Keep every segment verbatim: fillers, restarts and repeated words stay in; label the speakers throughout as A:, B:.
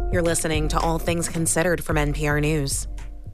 A: You're listening to All Things Considered from N P R News.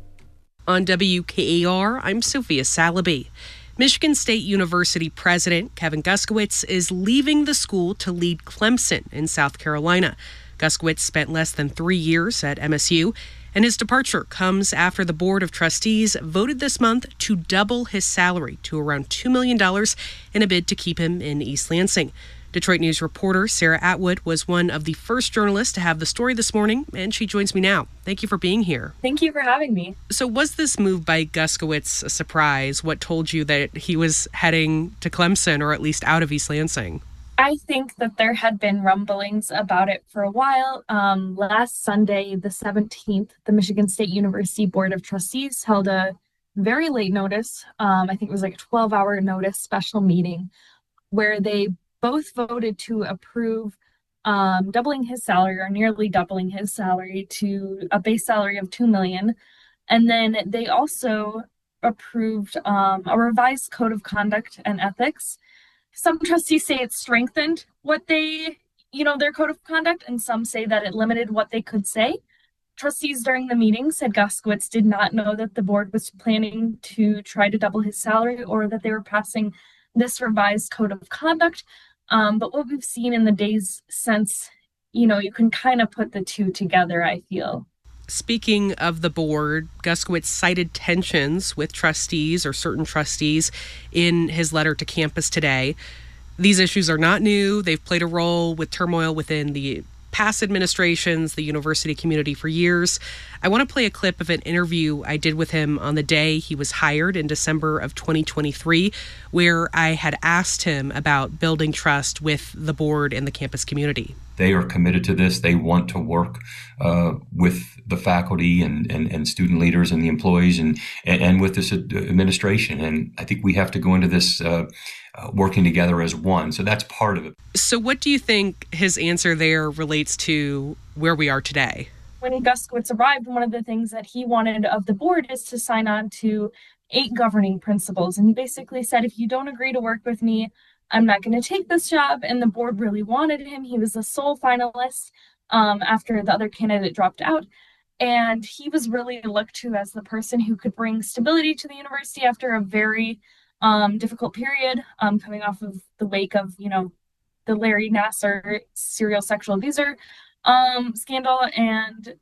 B: On W K A R, I'm Sophia Salaby. Michigan State University President Kevin Guskiewicz is leaving the school to lead Clemson in South Carolina. Guskiewicz spent less than three years at M S U, and his departure comes after the Board of Trustees voted this month to double his salary to around two million dollars in a bid to keep him in East Lansing. Detroit News reporter Sarah Atwood was one of the first journalists to have the story this morning, and she joins me now. Thank you for being here.
C: Thank you for having me.
B: So was this move by Guskiewicz a surprise? What told you that he was heading to Clemson, or at least out of East Lansing?
C: I think that there had been rumblings about it for a while. Um, last Sunday, the seventeenth, the Michigan State University Board of Trustees held a very late notice, um, I think it was like a twelve-hour notice special meeting, where they both voted to approve um, doubling his salary, or nearly doubling his salary, to a base salary of two million dollars. And then they also approved um, a revised code of conduct and ethics. Some trustees say it strengthened what they, you know, their code of conduct, and some say that it limited what they could say. Trustees during the meeting said Guskiewicz did not know that the board was planning to try to double his salary, or that they were passing this revised code of conduct. Um, but what we've seen in the days since, you know, you can kind of put the two together, I feel.
B: Speaking of the board, Guskiewicz cited tensions with trustees or certain trustees in his letter to campus today. These issues are not new. They've played a role with turmoil within the past administrations, the university community for years. I want to play a clip of an interview I did with him on the day he was hired in December of twenty twenty-three, where I had asked him about building trust with the board and the campus community.
D: They are committed to this. They want to work uh, with the faculty and, and, and student leaders and the employees and, and, and with this administration. And I think we have to go into this uh, uh, working together as one. So that's part of it.
B: So what do you think his answer there relates to where we are today?
C: When Guskiewicz arrived, one of the things that he wanted of the board is to sign on to eight governing principles. And he basically said, if you don't agree to work with me, I'm not going to take this job. And the board really wanted him. He was the sole finalist um, after the other candidate dropped out. And he was really looked to as the person who could bring stability to the university after a very um, difficult period, um, coming off of the wake of, you know, the Larry Nassar serial sexual abuser um, scandal. And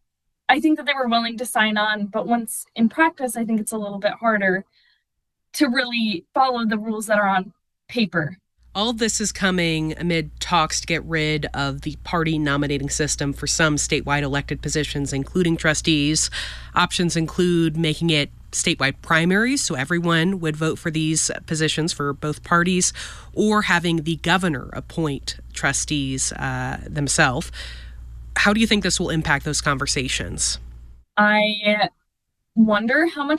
C: I think that they were willing to sign on. But once in practice, I think it's a little bit harder to really follow the rules that are on paper.
B: All of this is coming amid talks to get rid of the party nominating system for some statewide elected positions, including trustees. Options include making it statewide primaries, so everyone would vote for these positions for both parties, or having the governor appoint trustees uh, themselves. How do you think this will impact those conversations?
C: I wonder how much